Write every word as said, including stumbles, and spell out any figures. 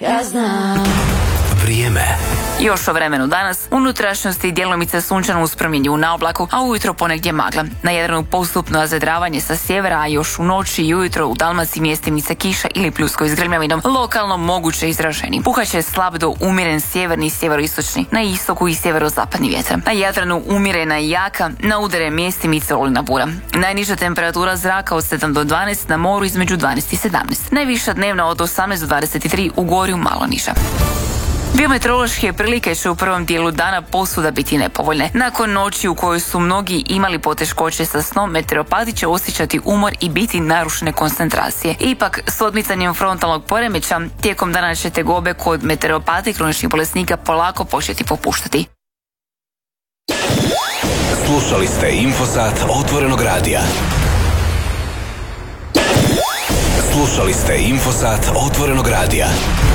Ja znam. Vrijeme. Još o vremenu danas, unutrašnjosti djelomice sunčano uz promjenjivu na oblaku, a ujutro ponegdje magla. Na Jadranu postupno razvedravanje sa sjevera, a još u noći i ujutro u Dalmaciji mjestimice kiša ili pljusko s grmljavinom, lokalno moguće izraženi. Puhaće slab do umjeren sjeverni i sjeveroistočni, na istoku i sjeverozapadni vjetar. Na Jadranu umjerena i jaka, na udare mjestimice olujna bura. Najniža temperatura zraka od sedam do dvanaest, na moru između dvanaest i sedamnaest. Najviša dnevna od osamnaest do dvadeset tri, u Gorju malo niža. Biometeorološke prilike će u prvom dijelu dana posvuda biti nepovoljne. Nakon noći u kojoj su mnogi imali poteškoće sa snom, meteoropati će osjećati umor i biti narušene koncentracije. Ipak, s odmicanjem frontalnog poremeća, tijekom dana će tegobe kod meteoropata i kroničnih bolesnika polako početi popuštati. Slušali ste Infosat Otvorenog radija. Slušali ste Infosat Otvorenog radija.